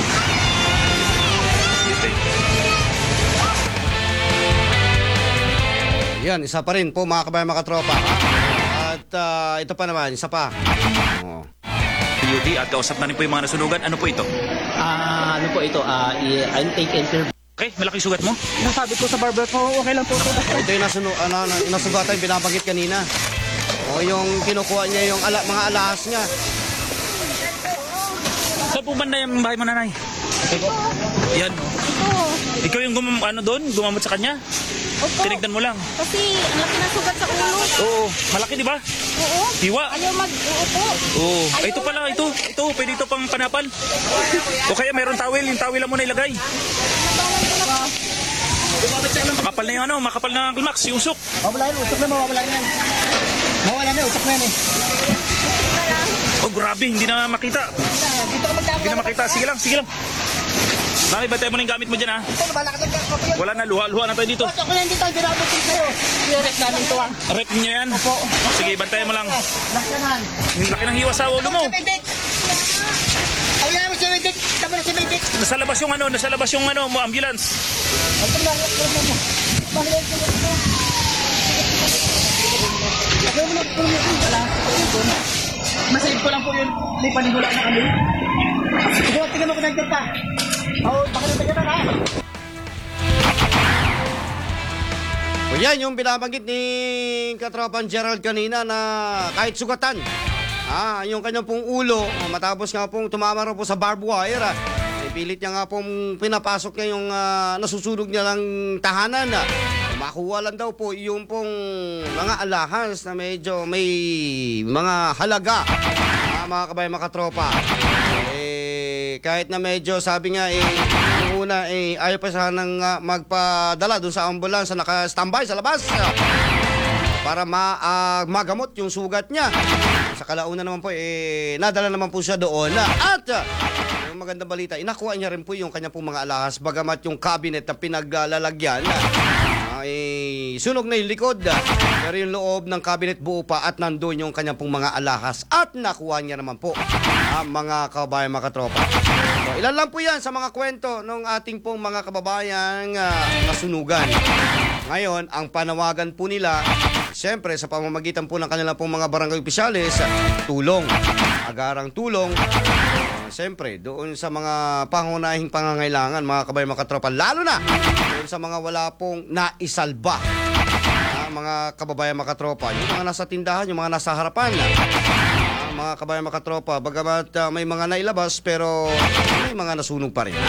Ito eh. Yan, isa pa rin po mga kabayan mga katropa. At ah, ito pa naman, isa pa. Oh. P U D at kausap na rin po yung mga nasunugan. Ano po ito? Ah, ano po ito? Ah, uh, intake interview. Okay, malaking sugat mo? Nasabi ko sa barber ko, okay lang po ito. Ito yung nasunu, ano, ano, yung nasugatan yung binabanggit kanina. O yung kinukuha niya yung ala, mga alahas niya. Saan po banda yung bahay mo, nanay? Yan. Ikaw yung gumam, ano doon? Gumamot sa kanya? Opo. Tinignan mo lang? Kasi ang laki ng sugat sa ulo. Oo. Malaki, di ba? Oo. Hiwa. Ayaw mag-uupo. Oo. Ayaw Ay, ito pala, ito. Ito, pwede ito pang panapal. O kaya mayroon towel, yung towel lang muna ilagay. Makapal na yung ano, makapal na climax, yung usok. Mawala yan, usok na mawala yan. Mawala na, usok na yan eh. Oh, grabe, hindi na makita. Hindi na makita. Sige lang, sige lang. Mami, bantay mo na yung gamit mo dyan, ha? Wala na, luha-luha na tayo dito. Usok na yan dito, binabot ko sa'yo. I-rep namin ito ah. Rep niya yan? Opo. Sige, bantayan mo lang. Lakyanan. Yung laki ng hiwa sa ulo mo. Ayaw mo si Medic. Tama na si Medic. Nasa labas yung ano, nasa labas yung ano, mo ambulance. Masayip ko lang po yun. May panigula na kami. Sige, tingnan mo ko nandiyan pa. Oo, baka nandiyan na ha. O yan yung binabanggit ni katropan Gerald kanina na kahit sugatan. Ah, yung kanyang pong ulo, matapos nga pong tumama raw po sa barbed wire, ah, pilit niya nga pong pinapasok niya yung uh, nasusunog niya ng tahanan. Ah. Makuha lang daw po yung pong mga alahas na medyo may mga halaga. Ah, mga kabayan, mga katropa. Eh, kahit na medyo sabi nga eh, yung una eh, ayaw pa sanang uh, magpadala doon sa ambulance na naka-standby sa labas. Ah, para ma, uh, magamot yung sugat niya. Sa kalauna naman po, eh, nadala naman po siya doon. At, uh, yung magandang balita, inakuha niya rin po yung kanya pong mga alahas, bagamat yung cabinet na pinaglalagyan, uh, eh, sunog na yung likod. Uh, pero yung loob ng cabinet buo pa at nandun yung kanya pong mga alahas. At nakuha niya naman po ang uh, mga kababayan, mga katropa. So, ilan lang po yan sa mga kwento ng ating pong mga kababayan uh, nasunugan. Ngayon, ang panawagan po nila, siyempre sa pamamagitan po ng kanilang pong mga barangay opisyalis, tulong, agarang tulong, uh, siyempre doon sa mga pangunahing pangangailangan, mga kabayan, mga katropa, lalo na doon sa mga wala pong naisalba, uh, mga kababayan, mga katropa, yung mga nasa tindahan, yung mga nasa harapan, uh, mga kabayan, mga katropa, bagamat uh, may mga nailabas pero may mga nasunog pa rin.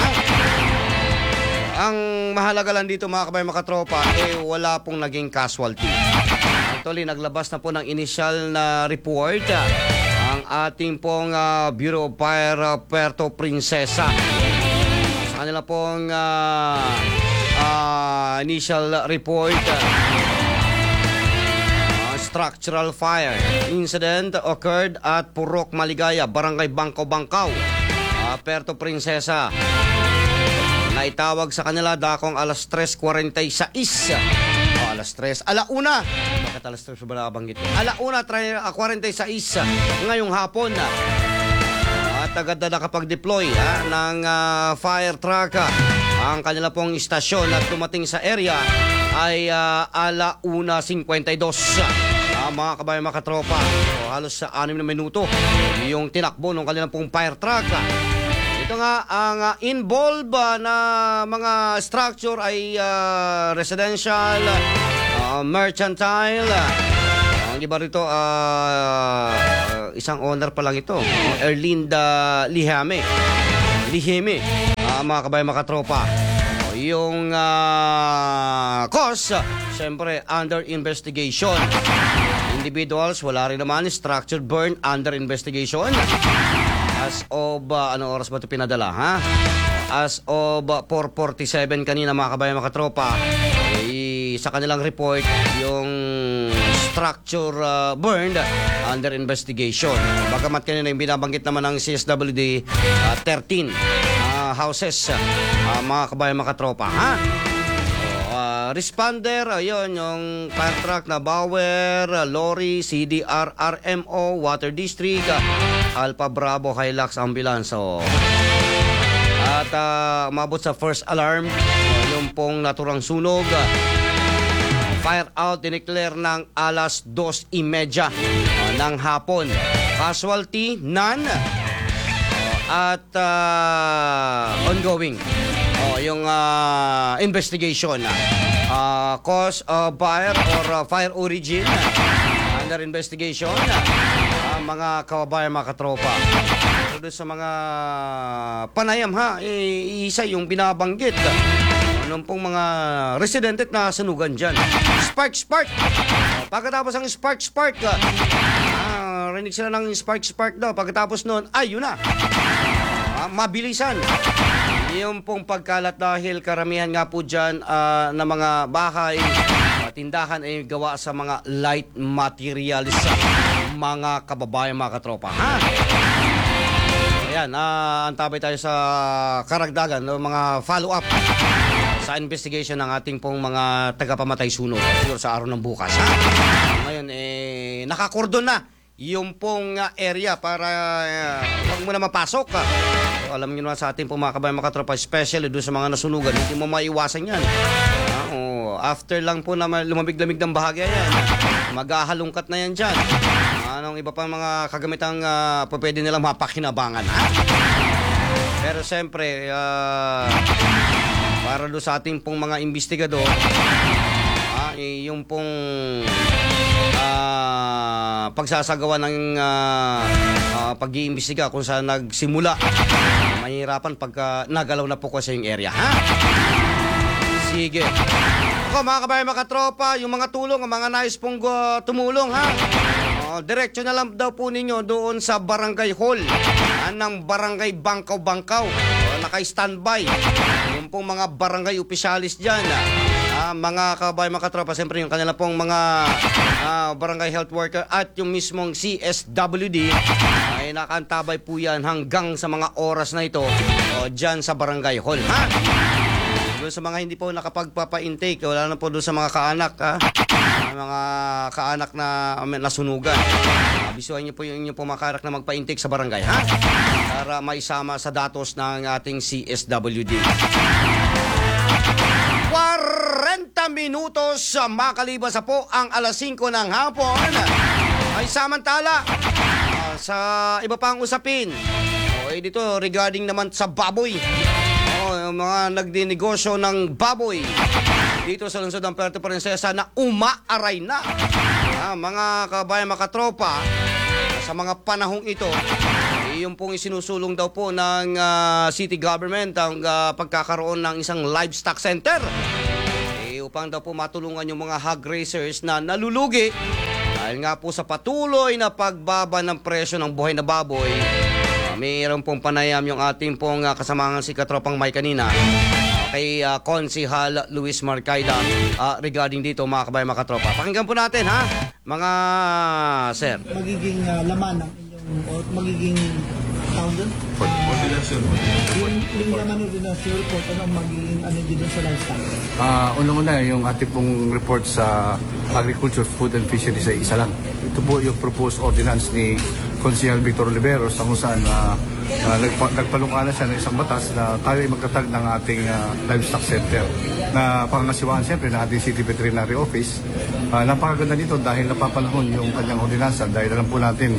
Ang mahalaga lang dito, mga kabayan, mga katropa, eh wala pong naging casualty. Actually, naglabas na po ng initial na report uh, ang ating pong uh, Bureau of Fire uh, Puerto Princesa. Sa kanila pong uh, uh, initial report, uh, uh, structural fire incident occurred at Purok Maligaya, Barangay Bangkaw-Bangkaw, uh, Puerto Princesa. Naitawag sa kanila dakong alas tres forty-six. O, alas tres. Alauna. Bakit alas tres ba nakabanggit? Alauna, forty-six ngayong hapon. At agad na nakapag-deploy ha, ng uh, fire truck. Ang kanila pong istasyon at dumating sa area ay uh, alauna fifty-two. Uh, mga kabayan, mga katropa. So, halos sa anim na minuto yung tinakbo ng kanilang pong fire truck. Ito nga, ang uh, involved uh, na mga structure ay uh, residential, uh, mercantile, uh, Ang iba rito, ah, ah, isang owner pa lang ito. Erlinda Lihame. Liheme. Ah, mga kabayan, mga katropa. O, yung ah, cause, syempre, under investigation. Individuals, wala rin naman. Structured burn, under investigation. As of, uh, anong oras ba ito pinadala, ha? As of uh, four forty-seven kanina, mga kabayan, mga katropa, eh, sa kanilang report, yung structure uh, burned under investigation. Bagamat kanina yung binabanggit naman ng C S W D, uh, thirteen uh, houses, uh, mga kabayan, mga katropa, ha? Uh, responder, ayun, yung fire truck na Bauer, uh, lorry, C D R R M O, Water District, uh, Alpha Bravo Hilux Ambulance. So, at uh, umabot sa first alarm, uh, yung pong naturang sunog. Uh, fire out, dineclare ng alas dos imedya uh, ng hapon. Casualty, none. Uh, at uh, ongoing. Oh, yung uh, investigation. Uh, cause of fire or uh, fire origin. Uh, under investigation. Uh, mga kababayan, mga katropa. So, sa mga panayam, ha, eh, isa yung binabanggit. Anong pong mga residente na sunugan dyan. Spark, spark. Uh, pagkatapos ang spark, spark. Uh, uh, rinig sila ng spark, spark daw. Pagkatapos nun, ay, yun na. Uh, mabilisan. Yung pong pagkalat dahil karamihan nga po dyan uh, na mga bahay, uh, tindahan ay gawa sa mga light materials, mga kababayan, mga katropa. Ha? Ayan, uh, antabay tayo sa karagdagan, no, mga follow-up sa investigation ng ating pong mga tagapamatay sunog siguro sa araw ng bukas. Ha? Ngayon, eh, nakakordon na yung pong uh, area para uh, huwag mo na mapasok. Uh. So, alam niyo naman sa ating pong mga kabayan, mga katropa, especially doon sa mga nasunugan, hindi mo maiwasan yan. Uh, oh, after lang po na lumamig-lamig ng bahagya yan, maghahalungkat na yan dyan. Anong iba pang mga kagamitang uh, pwede nilang mapakinabangan. Ha? Pero siyempre, uh, para doon sa ating pong mga investigador, uh, yung pong uh, pagsasagawa ng uh, uh, pag-iimbestiga kung saan nagsimula, mahirapan pagka nagalaw na po kasi yung area. Ha? Sige. Ako, mga kabayan, mga katropa, yung mga tulong, ang mga nais pong uh, tumulong, ha? Uh, diretso na lang daw po ninyo doon sa barangay hall uh, ng barangay Bangkaw-Bangkaw. Uh, naka-standby. Yung pong mga barangay opisyalis dyan, uh, mga kabayan, mga katropa, siyempre yung kanila pong mga uh, barangay health worker at yung mismong C S W D uh, ay nakaantabay po yan hanggang sa mga oras na ito uh, dyan sa barangay hall. Ha? Doon sa mga hindi po nakapagpapa-intake, wala na po doon sa mga kaanak, ha? Mga kaanak na um, nasunugan. Abisuhan niyo po yung inyong pumakarak na magpa-intake sa barangay, ha? Para maisama sa datos ng ating C S W D. forty minutos makalipas sa po ang alas singko ng hapon. Ay samantala, uh, sa iba pang usapin, okay, dito regarding naman sa baboy. Yung mga nagdinegosyo ng baboy dito sa lungsod ng Puerto Princesa na umaaray na. Ah, mga kabayan, mga katropa, sa mga panahong ito, yung pong isinusulong daw po ng uh, city government ang uh, pagkakaroon ng isang livestock center eh, upang daw po matulungan yung mga hog raisers na nalulugi dahil nga po sa patuloy na pagbaba ng presyo ng buhay na baboy. Mayroon pong panayam yung ating pong uh, kasamahan si Katropang May kanina uh, kay uh, Konsihal Luis Marcaida uh, regarding dito, mga kabayan, mga katropa. Pakinggan po natin, ha, mga sir. Magiging uh, laman ng inyong, o magiging tawag doon? Ordination. Yung, yung laman ng ordination report, ano magiging ano dito sa livestock? Uh, Unang-una, yung ating pong report sa Agriculture, Food and Fisheries ay isa lang. Ito po yung proposed ordinance ni Konsihal Victor Oliveros kung saan uh, uh, nagpa, nagpalungkana siya ng isang batas na tayo ay magtatag ng ating uh, livestock center na pangangasiwaan siyempre ng ating City Veterinary Office. Uh, napakaganda nito dahil napapanahon yung kanyang ordinansa dahil alam po natin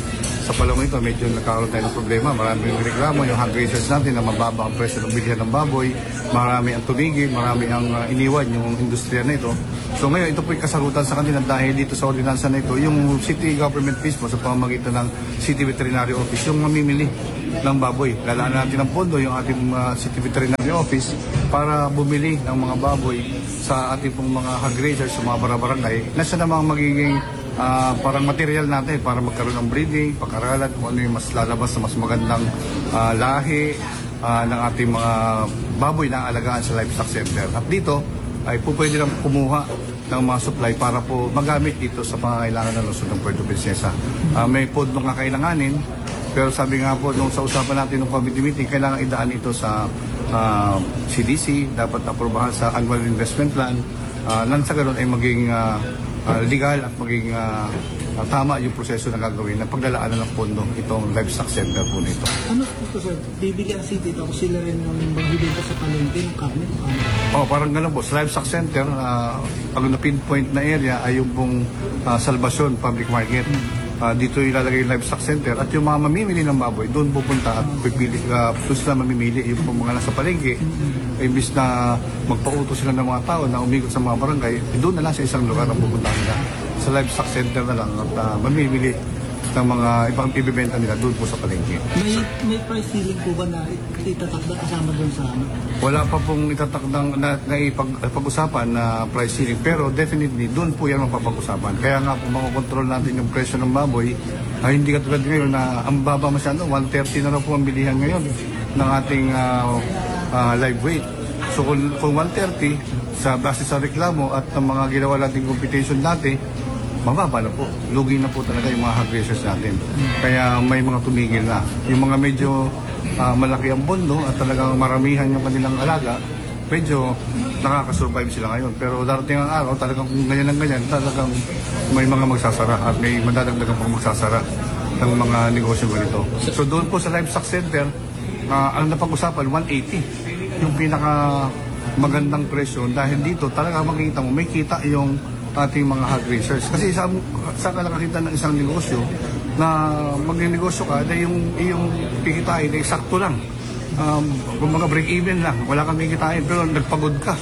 sa palong ito medyo nagkakaroon tayo ng problema. Marami yung reklamo, yung hog raisers natin na mababa ang presyo ng bilihan ng baboy. Marami ang tumigil, marami ang uh, iniwan yung industriya na ito. So ngayon, ito po yung kasagutan sa kanila dahil dito sa ordinansa na ito, yung city government mismo sa pamamagitan ng City Veterinary Office, yung mamimili ng baboy. Lalaan natin ng pondo yung ating uh, City Veterinary Office para bumili ng mga baboy sa ating pong mga hog raisers sa mga barabarangay na siya namang magiging uh, parang material natin para magkaroon ng breeding, pag-aralan kung ano yung mas lalabas na mas magandang uh, lahi uh, ng ating mga baboy na alagaan sa livestock center. At dito ay po pwede lang kumuha ng mga supply para po magamit dito sa pangangailangan ng Luzon ng Puerto Princesa. Uh, may pondo nga kailanganin, pero sabi nga po nung sa usapan natin ng committee meeting, kailangan idaan ito sa uh, C D C, dapat aprobahan sa annual investment plan. Uh, nang sa ganun ay maging uh, uh, legal at maging uh, uh, tama yung proseso na gagawin na paglalaanan ng pondo itong livestock center po nito. Ano po sir? Bibili ang city tapos sila rin yung magbibenta sa palengke yung karne? Oh, parang gano'n po. Sa livestock center, uh, pag na-pinpoint na area ay yung pong uh, Salvacion Public Market. Uh, dito ilalagay yung livestock center at yung mga mamimili ng baboy doon pupunta at pipili, uh, doon sila mamimili yung mga nasa palengke. Imbis na magpauto sila ng mga tao na umikot sa mga barangay, eh, doon na lang sa isang lugar ang pupunta nila. Sa livestock center na lang at uh, mamimili ng mga ibang ibibenta nila doon po sa palengke. May, may price ceiling po ba na itatakda kasama doon sa ano? Wala pa pong itatakdang na, na ipag-usapan na price ceiling, pero definitely doon po yan mapapag-usapan. Kaya nga po makokontrol natin yung presyo ng baboy, ay hindi katulad ngayon na ang baba masyado, one thirty na raw po ang bilihan ngayon ng ating uh, uh, live weight. So kung, kung one thirty sa base sa reklamo at ang mga ginawa nating computation dati, mababa na po. Lugi na po talaga yung mga hog raisers natin. Kaya may mga tumigil na. Yung mga medyo uh, malaki ang bondo at talagang maramihan yung kanilang alaga, medyo nakakasurvive sila ngayon. Pero darating ang araw, talagang kung ganyan ang ganyan, talagang may mga magsasara at may madadagdagan pang magsasara ng mga negosyo ganito. So doon po sa livestock center, uh, ang napag-usapan, one eighty. Yung pinaka magandang presyo dahil dito talaga makikita mo, may kita yung ating mga hog raisers. Kasi sa, sa kalakakita ng isang negosyo na magnenegosyo ka, dahil yung, yung pikitain ay sakto lang. Um, kung mga break-even lang, wala kang kikitain, pero nagpagod ka.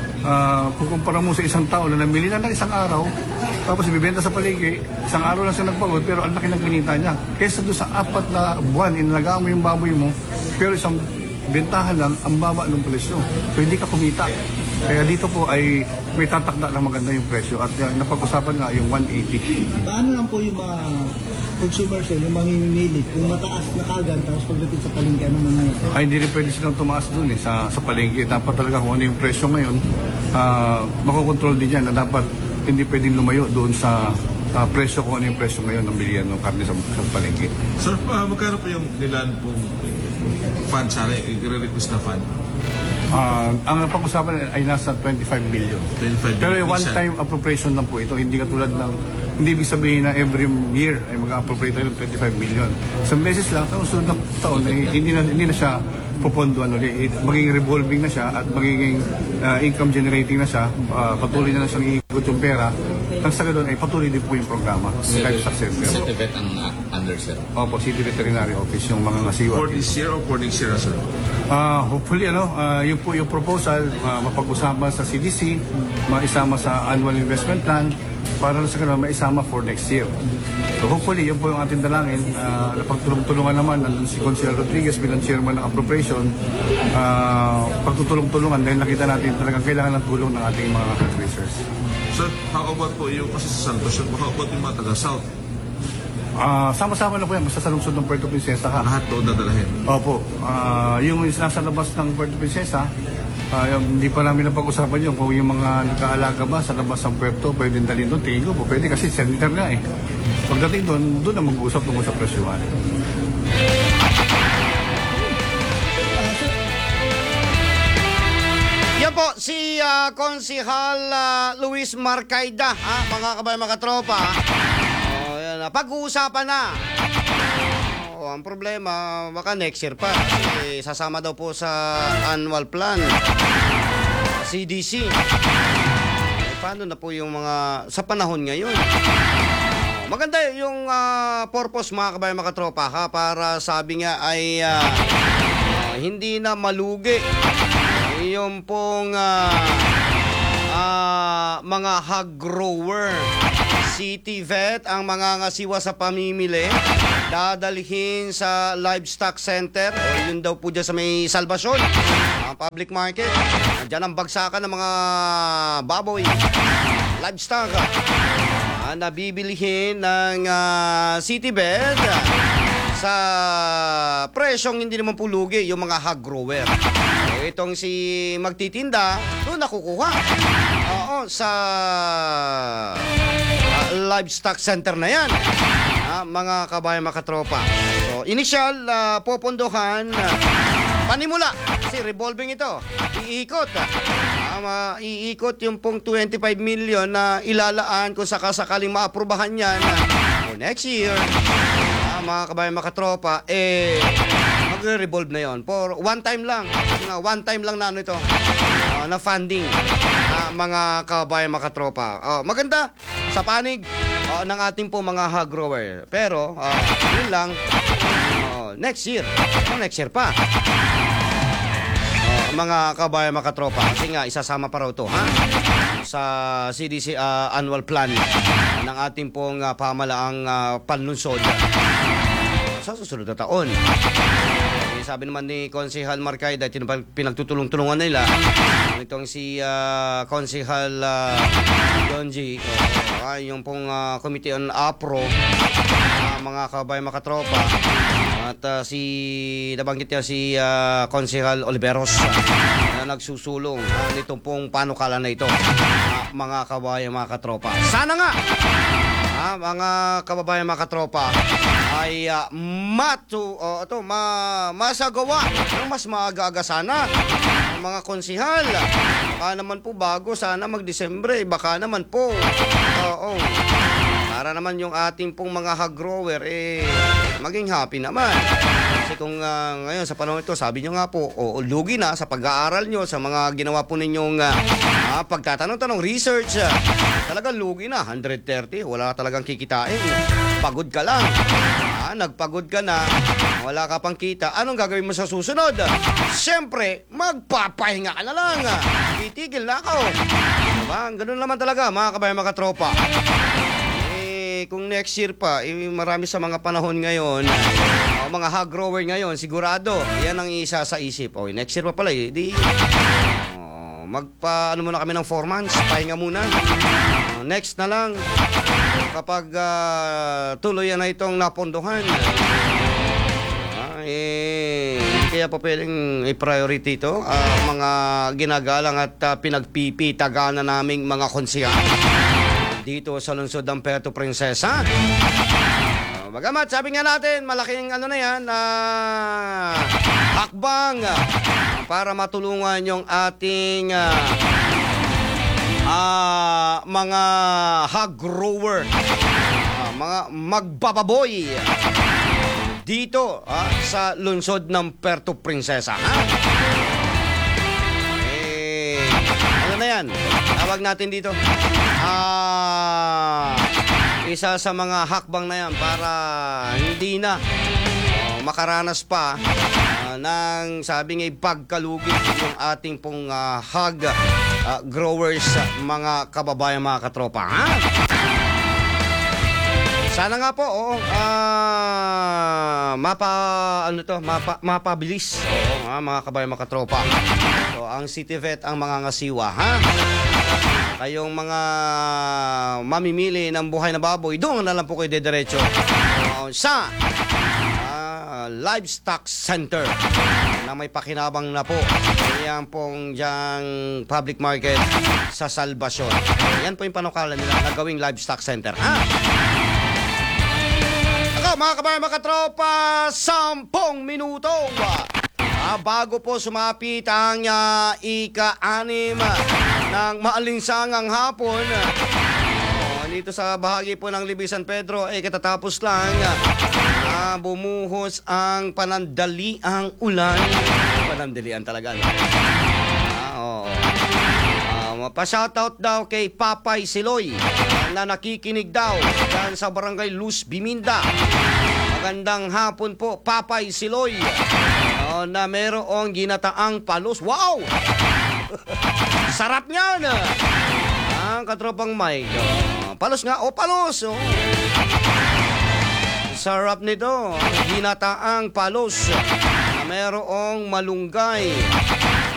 Uh, kung kumpara mo sa isang tao na namili na ng isang araw, tapos ibibenta sa palengke, isang araw lang siya nagpagod, pero ang laki ng kinita niya. Kesa doon sa apat na buwan, inalagaan mo yung baboy mo, pero isang bentahan lang, ang baba ng presyo. So hindi ka kumita. Kaya dito po ay may tatakda na maganda yung presyo at uh, napag-usapan nga yung one eighty. Paano lang po yung mga consumers, yung mamimili, kung mataas na kagad tapos pagdating sa palengke, ano mangyayari? Ay hindi rin pwede silang tumaas doon eh, sa, sa palengke. Dapat talaga kung ano yung presyo ngayon, uh, makokontrol din yan na dapat hindi pwedeng lumayo doon sa uh, presyo kung ano yung presyo ngayon ng bilihan ng karne sa, sa palengke. Sir, uh, magkano po yung nilan pong fund, sana i-request na fund? Uh, ang napag-usapan ay nasa twenty-five billion. twenty-five billion. Pero one-time appropriation lang po ito. Hindi katulad ng, hindi ibig sabihin na every year ay mag-appropriate tayo ng twenty-five billion. Isang beses lang, sa sunod na taon, eh, hindi, na, hindi na siya pupondoan ulit. Magiging revolving na siya at magiging uh, income generating na siya. Uh, patuloy na na siyang iikot yung pera. Nang sa ganoon ay patuloy din po yung programa. Yung type success. City Vet ang under, sir? Opo, City Veterinary Office, yung mga ngasiwa. For this year or for next year, sir? Uh, hopefully, ano, uh, yun po yung proposal, uh, mapag-usapan sa C D C, maisama sa annual investment plan, para sa ganun, maisama for next year. So hopefully, yun po yung ating dalangin. Uh, napagtulong-tulungan naman, nandun si Consuelo Rodriguez bilang chairman ng appropriation, uh, pagtutulong-tulungan dahil nakita natin talagang kailangan ng tulong ng ating mga fundraisers. Sir, how about po yung kasi sa Santos, sir, how about yung mga taga-South? Uh, sama-sama na po yan, basta sa lungsod ng Puerto Princesa ha. Lahat doon dadalhin? Opo. Uh, yung nasa labas ng Puerto Princesa, uh, yung, hindi pa namin napag-usapan yun. Kung yung mga nag-aalaga ba sa labas ng Puerto, pwede dalhin doon. Tingin ko po, pwede kasi center nga eh. Pagdating doon, doon na mag-uusap tungkol sa presyuhan. Yan po, si uh, Konsihal uh, Luis Marcaida, ha? Mga kabayan, mga tropa. Oh, yan, uh, pag-uusapan na. Oh, ang problema, baka next year pa. Kasi sasama daw po sa annual plan. C D C. Eh, paano na po yung mga, sa panahon ngayon? Oh, Maganda yung ah, purpose mga kabayan mga katropa ha, para sabi nga ay ah, ah, hindi na malugi yung pong ah, ah, mga hog grower. City Vet ang mga ngasiwa sa pamimili dadalhin sa livestock center o yun daw po dyan sa may Salvacion, ang public market. Diyan ang bagsakan ng mga baboy, livestock ah, nabibilihin ng ah, City Vet sa presyong hindi naman pulugi yung mga hog grower. So, itong si magtitinda doon nakukuha oo sa uh, livestock center na yan, ah, mga kabayan mga katropa. So initial uh, popondohan uh, panimula kasi revolving ito, iikot uh, ma- iikot yung pong twenty-five million na ilalaan kung sakasakaling maaprubahan yan uh, for next year. Uh, mga kabayan mga katropa, eh magre-revolve na yon for one time lang, uh, one time lang na ano ito uh, na funding, uh, mga kabayan mga katropa. Uh, maganda sa panig uh, ng ating po mga hog grower, pero uh, yun lang, uh, next year uh, next year pa uh, mga kabayan mga katropa, kasi nga isasama pa raw to ha sa C D C uh, annual plan uh, ng ating pong uh, pamalaang uh, panlunsod uh, sa susunod na taon. Eh, sabi naman ni Konsehal Marcay, dahil pinagtutulong-tulungan nila itong si uh, Konsehal uh, Donji, uh, yung pong uh, Committee on APRO, uh, mga kabayan mga katropa, at uh, si nabanggit niya si uh, Konsehal Oliveros uh, na nagsusulong uh, nitong pong panukala na ito, uh, mga kabayan mga katropa. Sana nga ah, mga kababayan mga katropa ay uh, matu uh, ito ma masagawa ng mas maaga-aga sana ang mga konsihal. Baka naman po bago sana mag-Disyembre, baka naman po oo uh, para naman yung ating pong mga hog grower eh maging happy naman. Kasi kung uh, ngayon sa panahon ito, sabi nyo nga po, o, lugi na sa pag-aaral nyo, sa mga ginawa po ninyong uh, uh, pagtatanong-tanong, research, uh, talagang lugi na, one hundred thirty, wala talagang kikitain. Pagod ka lang. Ah, nagpagod ka na, wala ka pang kita. Anong gagawin mo sa susunod? Siyempre, magpapahinga ka na lang. Titigil na ako. Diba? Ganun naman talaga, mga kabayan, mga tropa. Kung next year pa, eh, marami sa mga panahon ngayon, uh, mga hog grower ngayon, sigurado, yan ang isa sa isip. O, next year pa pala, eh, di, uh, magpa, ano muna kami ng four months, pahinga muna. Uh, next na lang, kapag uh, tuloy na itong napondohan, uh, eh, kaya pa pwedeng i-priority ito, uh, mga ginagalang at uh, pinagpipitagaan na naming mga konsiya dito sa lungsod ng Puerto Princesa. Uh, bagamat, sabi nga natin, malaking ano na yan, uh, hakbang uh, para matulungan yung ating uh, uh, mga hog grower, uh, mga magbababoy dito uh, sa lungsod ng Puerto Princesa. Ha? Eh, ano na yan? Tawag natin dito. Ah, isa sa mga hakbang na yan para hindi na oh, makaranas pa uh, ng sabi nga pagkalugi yung ating pong uh, hog uh, growers, uh, mga kababayan, mga katropa. Ha? Sana nga po, oo, uh, mapa, ano to, mapa, mapabilis, oo, uh, mga kababayan, mga katropa. So, ang City Vet ang mga ngasiwa, ha? Kayong mga mamimili ng buhay na baboy, doon na lang po kayo dediretso uh, sa uh, livestock center na may pakinabang na po. Yan pong diyang public market sa Salvacion. Yan po yung panukala nila na gawing livestock center. Ha? Ako, mga kabayan, mga katropa, sampung minuto. Ah, bago po sumapit ang uh, ika-anim ng maalinsangang hapon, oh, dito sa bahagi po ng Libis San Pedro, eh katatapos lang uh, bumuhos ang panandaliang ulan. Panandalian talaga. No? Ah, oh. Uh, pa-shoutout daw kay Papay Siloy. na nakikinig daw dyan sa Barangay Luz Biminda. Magandang hapon po, Papay Siloy. Oh, na merong ginataang palos. Wow! Sarap niyan! Ang katropang Mike. Oh, palos nga. Oh, palos! Oh. Sarap nito. Ginataang palos na merong malunggay